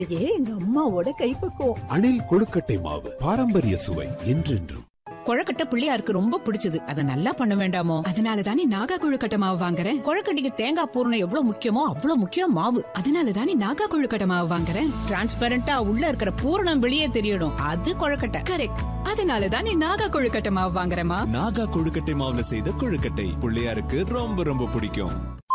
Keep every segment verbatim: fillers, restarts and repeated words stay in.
ஏ எங்க அம்மாவோட கைப்பக்குவம். அணில் கொழுக்கட்டை மாவு பாரம்பரிய சுவை என்றென்றும். கொழக்கட்டை பிள்ளையாருக்கு ரொம்ப பிடிச்சது. அத நல்லா பண்ண வேண்டாமோ? அதனால தானே நாகா கொழுக்கட்டை மாவு வாங்குறேன். கொழக்கட்டைக்கு தேங்காய் பூரணம் எவ்வளவு முக்கியமோ அவ்வளவு முக்கியம் மாவு. அதனால தானே நாகா கொழுக்கட்டை மாவு வாங்குறேன். டிரான்ஸ்பரண்டா உள்ள இருக்கிற பூரணம் வெளியே தெரியணும். அது கொழக்கட்டை. கரெக்ட். அதனால தானே நாகா கொழுக்கட்டை மாவு வாங்குறேமா. நாகா கொழுக்கட்டை மாவுல செய்த கொழுக்கட்டை பிள்ளையாருக்கு ரொம்ப ரொம்ப பிடிக்கும்.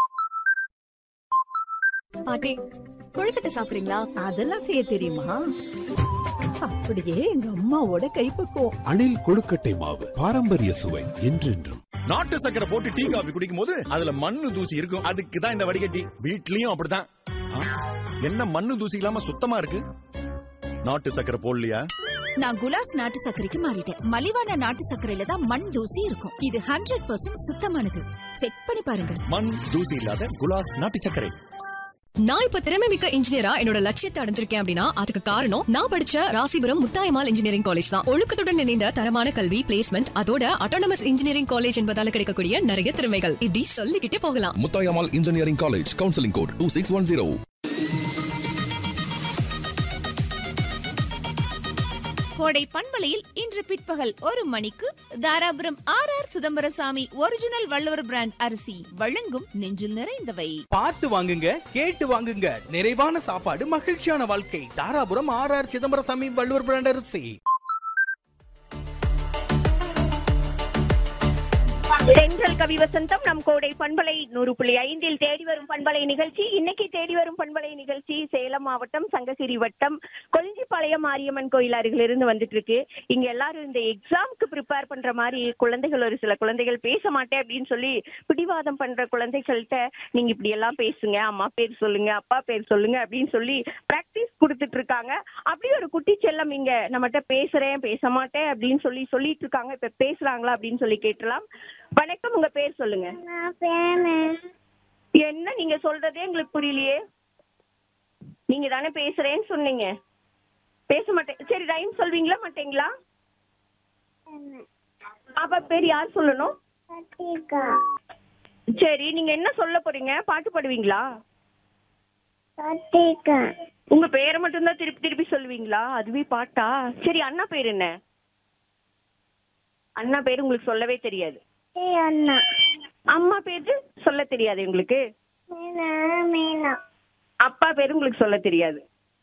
பாட்டி, கொழுக்கட்டை சாப்பிடுறீங்களா? அதெல்லாம் செய்ய தெரியுமா? அப்படியே எங்க அம்மாவோட கைப்பக்குவம். அணில் கொழுக்கட்டை மாவு பாரம்பரிய சுவை என்றென்றும். நாட்டு சக்கரை போட்டு டீ காபி குடிக்கும் போது அதுல மண்ணு தூசி இருக்கும். அதுக்கு தான் இந்த வடிகட்டி. வீட்லயும் அப்படிதான். என்ன மண்ணு தூசி இல்லாம சுத்தமா இருக்கு? நாட்டு சக்கரை போடலையா? நான் குலாஸ் நாட்டு சர்க்கரைக்கு மாறிட்டேன். மலிவான நாட்டு சர்க்கரையில தான் மண் தூசி இருக்கும். இது ஹண்ட்ரட் பர்சன்ட் சுத்தமானது. செக் பண்ணி பாருங்க. மண் தூசி இல்லாத குலாஸ் நாட்டு சர்க்கரை. நான் இப்ப திறமை மிக்க இன்ஜினியரா என்னோட லட்சியத்தை அடைஞ்சிருக்கேன் அப்படின்னா அதுக்கு காரணம் நான் படிச்ச ராசிபுரம் முத்தாயம்மாள் இன்ஜினியரிங் காலேஜ் தான். ஒழுக்கத்துடன் இணைந்த தரமான கல்வி, பிளேஸ்மெண்ட், அதோட அட்டானமஸ் இன்ஜினியரிங் காலேஜ் என்பதால கிடைக்கக்கூடிய நிறைய திறமைகள் இப்படி சொல்லிக்கிட்டே போகலாம். Muthayammal engineering college, counselling code two six one zero. கோடை பண்பலையில் இன்று பிற்பகல் ஒரு மணிக்கு Dharapuram R R Chidambarasamy original Valluvar brand அரிசி வழங்கும் நெஞ்சில் நிறைந்தவை. பார்த்து வாங்குங்க, கேட்டு வாங்குங்க. நிறைவான சாப்பாடு, மகிழ்ச்சியான வாழ்க்கை. Dharapuram R R Chidambarasamy Valluvar brand அரிசி. தென்றல் கவி வசந்தம் நம் கோடை பண்பலை நூறு புள்ளி ஐந்தில் தேடி வரும் பண்பலை நிகழ்ச்சி. இன்னைக்கு தேடி வரும் பண்பலை நிகழ்ச்சி சேலம் மாவட்டம் சங்ககிரி வட்டம் கொழிஞ்சிப்பாளையம் மாரியம்மன் கோயில் அருகிலிருந்து வந்துட்டு இருக்கு. இங்க எல்லாரும் இந்த எக்ஸாமுக்கு ப்ரிப்பேர் பண்ற மாதிரி குழந்தைகள், ஒரு சில குழந்தைகள் பேச மாட்டேன் அப்படின்னு சொல்லி பிடிவாதம் பண்ற குழந்தைகள்கிட்ட நீங்க இப்படி எல்லாம் பேசுங்க, அம்மா பேர் சொல்லுங்க, அப்பா பேர் சொல்லுங்க அப்படின்னு சொல்லி பிராக்டிஸ் கொடுத்துட்டு இருக்காங்க. அப்படி ஒரு குட்டி செல்லம் இங்க நம்மகிட்ட பேசுறேன், பேச மாட்டேன் அப்படின்னு சொல்லி சொல்லிட்டு இருக்காங்க. இப்ப பேசுறாங்களா அப்படின்னு சொல்லி கேட்டலாம். வணக்கம், உங்க பேர் சொல்லுங்க. என்ன நீங்க சொல்றதே எங்களுக்கு புரியலையே. நீங்க தானே பேசுறேன்னு சொன்னீங்க. பேச மாட்டேன். சரி, ரைம் சொல்வீங்களா மாட்டீங்களா? அப்பா பேர் யார் சொல்லணும்? சரி, நீங்க என்ன சொல்ல போறீங்க? பாட்டு பாடுவீங்களா? உங்க பேரை மட்டும்தான் திருப்பி திருப்பி சொல்லுவீங்களா? அதுவே பாட்டா? சரி, அண்ணா பேர் என்ன? அண்ணா பேர் உங்களுக்கு சொல்லவே தெரியாது. அம்மா பேரு சொல்ல தெரியாது உங்களுக்கு? அப்பா பேரு உங்களுக்கு சொல்ல தெரியாது?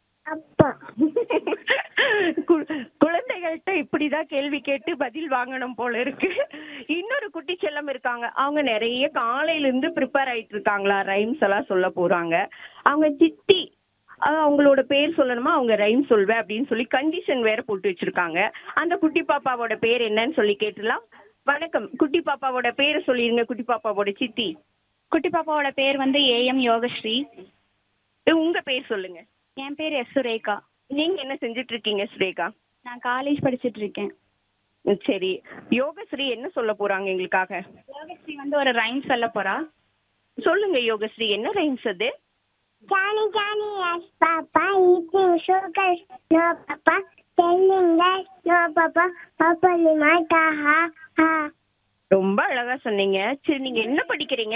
குழந்தைகள்கிட்ட இப்படிதான் கேள்வி கேட்டு பதில் வாங்கணும் போல இருக்கு. இன்னொரு குட்டி செல்லம் இருக்காங்க. அவங்க நிறைய காலையில இருந்து ப்ரிப்பேர் ஆயிட்டு இருக்காங்களா, ரைம்ஸ் எல்லாம் சொல்ல போறாங்க. அவங்க சித்தி, அவங்களோட பேர் சொல்லணுமா, அவங்க ரைம் சொல்வேன் அப்படின்னு சொல்லி கண்டிஷன் வேற போட்டு வச்சிருக்காங்க. அந்த குட்டி பாப்பாவோட பேர் என்னன்னு சொல்லி கேட்டுலாம். வணக்கம், குட்டி பாப்பாவோட பேரை சொல்லிருங்க. குட்டி பாப்பாவோட சித்தி. குட்டி பாப்பாவோட பேர் வந்து ஏஎம் யோகஸ்ரீ. உங்க பேர் சொல்லுங்க. என் பேர் எஸ் சுரேகா. நீங்க என்ன செஞ்சுட்டு இருக்கீங்க சுரேகா? நான் காலேஜ் படிச்சிட்டு இருக்கேன். சரி, யோகஸ்ரீ என்ன சொல்ல போறாங்க எங்களுக்காக? யோகஸ்ரீ வந்து ஒரு ரைம் சொல்ல போறா. சொல்லுங்க யோகஸ்ரீ, என்ன ரைம்ஸ் அது? Johnny, Johnny, yes, Papa, eating sugar, no, Papa, telling lies, no, Papa, Papa, limata, ha, ha. ரொம்ப அழகா சொன்னீங்க. சரி, நீங்க என்ன படிக்கிறீங்க?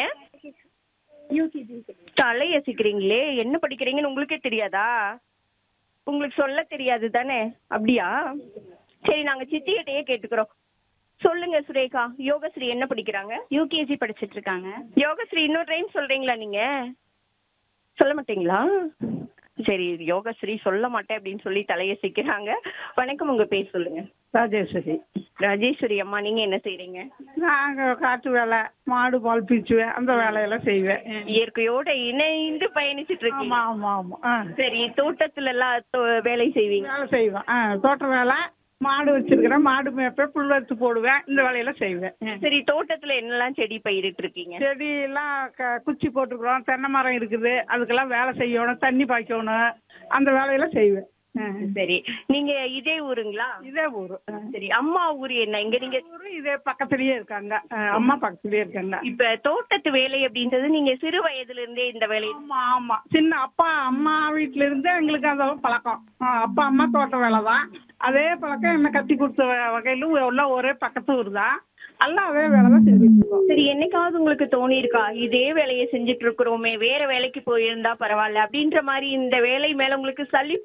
தலையசிக்கிறீங்களே, என்ன படிக்கிறீங்கன்னு உங்களுக்கே தெரியாதா? உங்களுக்கு சொல்ல தெரியாது தானே? அப்படியா? சரி, நாங்க சித்திகிட்டயே கேட்டுக்கிறோம். சொல்லுங்க சுரேகா, யோகஸ்ரீ என்ன படிக்கிறாங்க? யூகேஜி படிச்சிட்டு இருக்காங்க. யோகஸ்ரீ, இன்னொரு டைம் சொல்றீங்களா? நீங்க சொல்ல மாட்டீங்களா? சரி, யோகஸ்ரீ சொல்ல மாட்டேன் அப்படின்னு சொல்லி தலையசிக்கிறாங்க. வணக்கம், உங்க பேர் சொல்லுங்க. ராஜேஸ்வரி. ராஜேஸ்வரி அம்மா, நீங்க என்ன செய்றீங்க? நாங்க காட்டு வேலை, மாடு பால் பிச்சுவேன், அந்த வேலையெல்லாம் செய்வேன். இயற்கையோட இணைந்து பயணிச்சுட்டு இருக்கீங்க. ஆமா ஆமா ஆமா. சரி, தோட்டத்துல எல்லாம் வேலை செய்வீங்க? வேலை செய்வேன். தோட்ட வேலை, மாடு வச்சிருக்கிறேன், மாடு மேய்ப்பேன், புல் எடுத்து போடுவேன், இந்த வேலையெல்லாம் செய்வேன். சரி, தோட்டத்துல என்னெல்லாம் செடி பயிரிட்டு இருக்கீங்க? செடி எல்லாம் குச்சி போட்டுக்கிறோம், தென்னை மரம் இருக்குது, அதுக்கெல்லாம் வேலை செய்யணும், தண்ணி பாய்க்கணும், அந்த வேலையெல்லாம் செய்வேன். சரி, நீங்க இதே ஊருங்களா? இதே ஊரு. சரி, அம்மா ஊரு என்ன? இங்க நீங்க ஊரு இதே பக்கத்துலயே இருக்காங்க. அம்மா பக்கத்துலயே இருக்காங்க. இப்ப தோட்டத்து வேலை அப்படின்றது நீங்க சிறு வயதுல இருந்தே இந்த வேலை? ஆமா ஆமா. சின்ன அப்பா அம்மா வீட்டுல இருந்து எங்களுக்கு அந்த பழக்கம். அப்பா அம்மா தோட்ட வேலை தான், அதே பழக்கம் என்ன கத்தி கொடுத்த வகையிலும் எல்லாம் ஒரே பக்கத்து ஊர் தான். எல்லாம் அதே வேலை தான் செஞ்சுட்டு இருக்கோம். சரி, என்னைக்காவது உங்களுக்கு தோணி இருக்கா, இதே வேலையை செஞ்சுட்டு இருக்கிறோமே, வேற வேலைக்கு போயிருந்தா பரவாயில்ல அப்படின்ற மாதிரி இந்த வேலை மேல உங்களுக்கு சலிப்பு